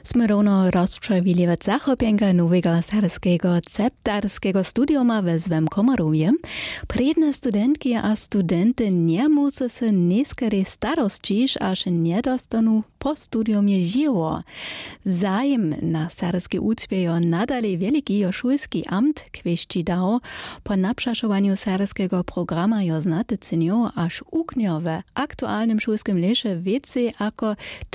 Sme rovno rozprawili w zachopienka nowego serbskiego ceptarskiego studiuma we Zwem Komarowie. Predne studentki a studenty nie muszą się nieskiery starościć, aż nie dostaną po studiumie żyło. Zajem na serbskie ucpiejo nadal wielki szulski amt kwieści dał po naprzeszowaniu serbskiego programa jo znatycynio aż ukniowe aktualnym szulskim lesie więcej jako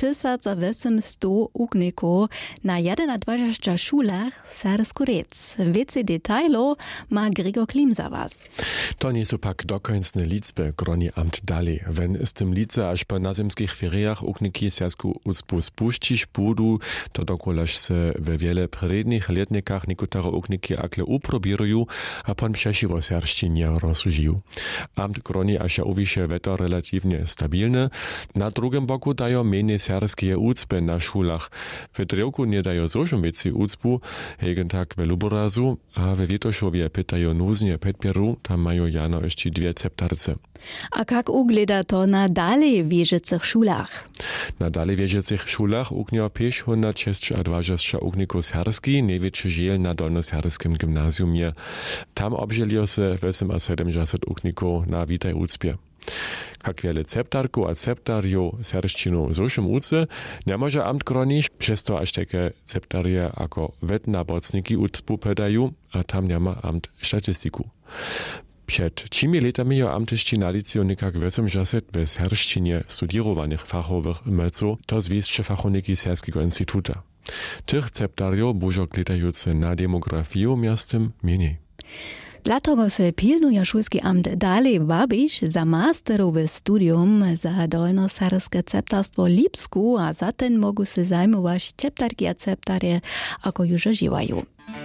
1800 ukników na 21 szulach serbsko-rec. Więcej detajlów ma Gregor Klim za was. To nie są pak dokończne liczby, groni amt dalej. Wenn z tym lice aż po nazemskich feriach ukniki sersku ucpu spuścić budu, to dokolaż se we wiele prednych letnikach niekotare ukniki akle uprobirują, a pon przesiwo serszczynie rozsužiją. Amt groni aż uwisze weto relatywnie stabilne. Na drugim boku dają mniej serskie ucpy na szulach. W drewku nie dają zożą więcej ucpu, hegen tak we Luborazu, a we Wietoszowie pytają nuznie Petpieru, tam mają jano jeszcze 2 ceptarce. A jak ugleda to na dalej wieżecych szulach? Na dalej wieżecych szulach uknio 526 ukników serski, największy žiel na dolnoserskim gimnazjumie. Tam obželio se 78 ukników na witaj ucpie. Jak wiele ceptarku a ceptarju serszčinu zošim uce, nie może amt gronić, przez to aż takie ceptarie jako wetna bocniki ucpu pedają, a tam nie ma amt statistiku. Przed 3 latami jo amtyści na licjonikach 80 w serszčinie studierowanych fachowych umelców to zwieszcze fachowiki Serskiego Instytuta. Tych ceptariów bużo gledające na demografię miastem mniej. Dlatego se pilnuje szulski amt dalej wabić za masterowe studium za dolnoserskie ceptarstwo Lipsku, a zatem mogą se zajmować ceptarki a ceptarie, ako już żywają.